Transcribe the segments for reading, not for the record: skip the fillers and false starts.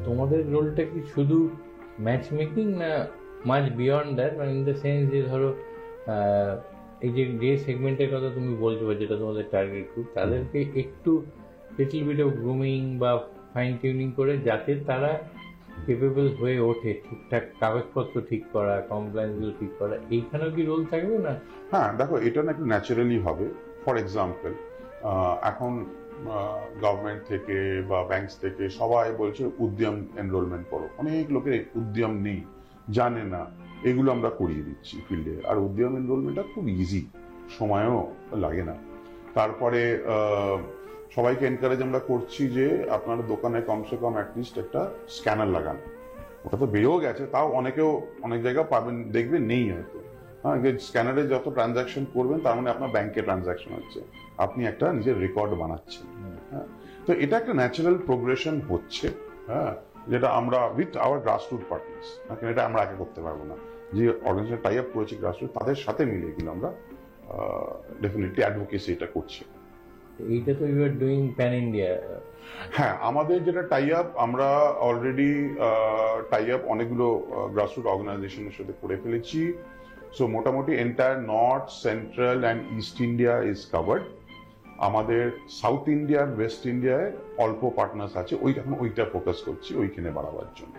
তোমাদের রোলটা কি শুধু ম্যাচ মেকিং না মাচ বিয়ন্ড দ্যাট, মানে ইন দ্য সেন্স যে ধরো এই যে সেগমেন্টের কথা তুমি বলছো বা যেটা তোমাদের টার্গেট গ্রুপ, তাদেরকে একটু লিটল বিট অফ গ্রুমিং বা ফাইন টিউনিং করে যাতে তারা কেপেবল হয়ে ওঠে, ঠিকঠাক কাগজপত্র ঠিক করা, কমপ্লায়েন্সগুলো ঠিক করা, এইখানেও কি রোল থাকবে না? হ্যাঁ দেখো, এটা না একটু ন্যাচারালি হবে। ফর এক্সাম্পল, এখন গভর্নমেন্ট থেকে বা ব্যাংকস থেকে সবাই বলছে উদ্যম এনরোলমেন্ট করো। অনেক লোকের উদ্যম নেই, জানে না, এগুলো আমরা করিয়ে দিচ্ছি ফিল্ডে। আর উদ্যম এনরোলমেন্টটা খুব ইজি, সময়ও লাগে না। তারপরে সবাইকে এনকারেজ আমরা করছি যে আপনার দোকানে কমসে কম অ্যাটলিস্ট একটা স্ক্যানার লাগান। ওটা তো বেড়েও গেছে, তাও অনেকেও অনেক জায়গায় পাবেন, দেখবেন নেই হয়তো। হ্যাঁ, স্ক্যানারে যত ট্রানজাকশন করবেন তার মানে আপনার ব্যাংকে ট্রানজাকশন হচ্ছে, আপনি একটা নিজের রেকর্ড বানাচ্ছেন। হ্যাঁ, তো এটা একটা ন্যাচারাল প্রোগ্রেশন হচ্ছে। হ্যাঁ, যেটা আমরা উইথ আওয়ার গ্রাসরুট পার্টনার্স, এটা আমরা আগে করতে পারবো না। যে অর্গানাইজেশন টাই আপ করেছি গ্রাসরুট, তাদের সাথে মিলে এগুলো আমরা ডেফিনেটলি অ্যাডভোকেসি এটা করছি। এইটা তো you are doing pan India. হ্যাঁ, আমাদের যেটা টাই আপ, আমরা অলরেডি টাই আপ অনেকগুলো গ্রাসরুট অর্গানাইজেশনের সাথে করে ফেলেছি। সো মোটামুটি entire north, central and east India is covered. আমাদের সাউথ ইন্ডিয়ার, ওয়েস্ট ইন্ডিয়ায় অল্প পার্টনার্স আছে, ওইটা ফোকাস করছি ওইখানে বাড়াবার জন্য।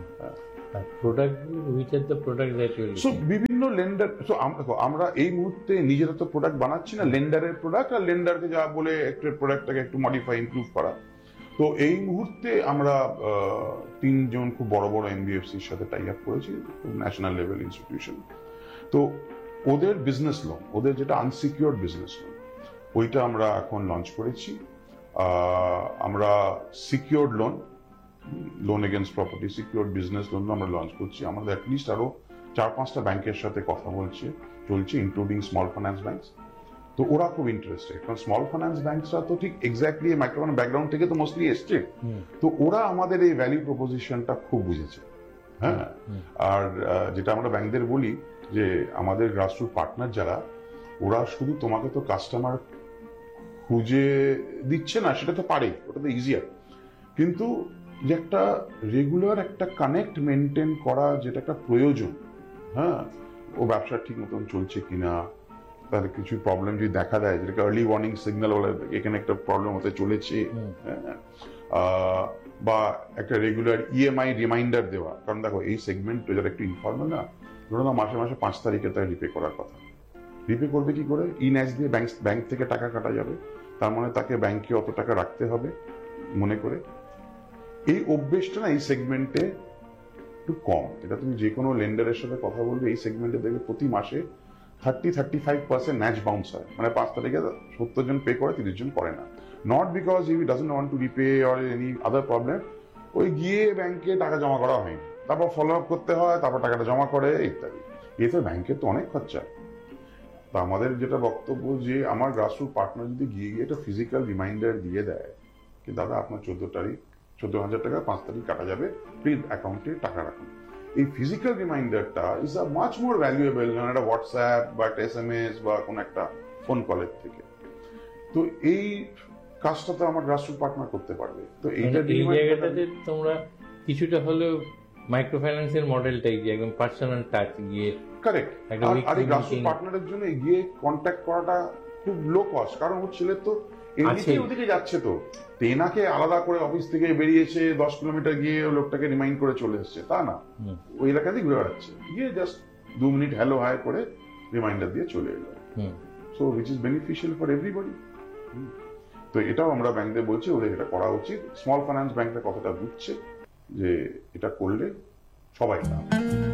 বিভিন্ন লেন্ডার, আমরা এই মুহূর্তে নিজেরা তো প্রোডাক্ট বানাচ্ছি না, লেন্ডারের প্রোডাক্ট, আর লেন্ডারকে যা বলে একটু প্রোডাক্টটাকে একটু মডিফাই, ইমপ্রুভ করা। তো এই মুহূর্তে আমরা 3 জন খুব বড় বড় এনবিএফসির সাথে টাই আপ করেছি, ন্যাশনাল লেভেল ইনস্টিটিউশন। তো ওদের বিজনেস লোন, ওদের যেটা আনসিকিউরড বিজনেস লোন, ওইটা আমরা এখন লঞ্চ করেছি। আমরা secured loan against property, secured business loan আমরা লঞ্চ করছি। আমাদের অ্যাটলিস্ট আরো 4-5টা ব্যাংকের সাথে কথা চলছে, ইনক্লুডিং স্মল ফাইন্যান্স ব্যাংকস। তো ওরা খুব ইন্টারেস্টেড, কারণ স্মল ফাইন্যান্স ব্যাংকসরা তো ঠিক এক্স্যাক্টলি মাইক্রোফাইন্যান্স ব্যাকগ্রাউন্ড থেকে তো মোস্টলি এসছে। তো ওরা আমাদের এই ভ্যালু প্রপোজিশনটা খুব বুঝেছে। হ্যাঁ, আর যেটা আমরা ব্যাংকদের বলি যে আমাদের গ্রাসরুট পার্টনার যারা, ওরা শুধু তোমাকে তো কাস্টমার খুঁজে দিচ্ছে না, সেটা তো পারে, ওটা তো ইজিয়ার, কিন্তু যে একটা রেগুলার একটা কানেক্ট মেনটেন করা, যেটা একটা প্রয়োজন। হ্যাঁ, ও ব্যবসা ঠিক মতন চলছে কিনা, তার কিছু প্রবলেম যদি দেখা দেয়, যেটাকে আর্লি ওয়ার্নিং সিগন্যাল বলে, এখানে একটা প্রবলেম হতে চলেছে, বা একটা রেগুলার ইএমআই রিমাইন্ডার দেওয়া। কারণ দেখো, এই সেগমেন্ট যারা একটু ইনফর্মাল না, ধরো না মাসে 5 তারিখে তাই রিপে করার কথা, রিপে করবে কি করে? ইনঅ্যাজ দিয়ে ব্যাংক থেকে টাকা কাটা যাবে, তার মানে তাকে ব্যাংকে অত টাকা রাখতে হবে মনে করে। এই অভ্যেসটা না এই সেগমেন্টে একটু কম। এটা তুমি যে কোনো লেন্ডারের সাথে কথা বলবে, এই সেগমেন্টে দেখবে প্রতি মাসে 30-35% ন্যাচ বাউন্স হয়। মানে 5 তারিখে 70 জন পে করে, 30 জন করে না। Not because he doesn't want to repay or any other problem, ওই গিয়ে ব্যাংকে টাকা জমা করা হয়নি, তারপর ফলো আপ করতে হয়, তারপর টাকাটা জমা করে, ইত্যাদি। এতে ব্যাংকের তো অনেক খরচা। তা আমাদের যেটা বক্তব্য, যে আমার গ্রাসরুট পার্টনার যদি গিয়ে একটা ফিজিক্যাল রিমাইন্ডার দিয়ে দেয় কি দাদা আপনার 14,000 টাকা 5 তারিখ কাটা যাবে, প্লিজ অ্যাকাউন্টে টাকা রাখুন, এই physical রিমাইন্ডারটা is a much more valuable না একটা হোয়াটসঅ্যাপ বা একটা SMS বা কোনো একটা ফোন কলের থেকে। তো এই কাজটা তো আমার গ্রাসরুট পার্টনার করতে পারবে। তো এইটা এই জায়গাটাতে তোমরা কিছুটা হলেও মাইক্রোফাইন্যান্সের মডেলটাই, যে একদম পার্সোনাল টাচ গিয়ে, কারেক্ট। আর এই গ্রাসরুট পার্টনারের জন্য গিয়ে কন্ট্যাক্ট করাটা খুব লো কস্ট, কারণ ওর ছেলে তো এমনিতেই ওদিকে যাচ্ছে, তো তেনাকে আলাদা করে অফিস থেকে বেরিয়েছে 10 কিলোমিটার গিয়ে লোকটাকে রিমাইন্ড করে চলে এসছে, তা না, ওই এলাকাতেই ঘুরে বেড়াচ্ছে, গিয়ে জাস্ট 2 মিনিট হ্যালো হাই করে রিমাইন্ডার দিয়ে চলে এলো। So which is beneficial for everybody. তো এটাও আমরা ব্যাংকদের বলছি ওদের এটা করা উচিত। স্মল ফাইন্যান্স ব্যাংকটা কতটা বুঝছে যে এটা করলে সবাই লাভ।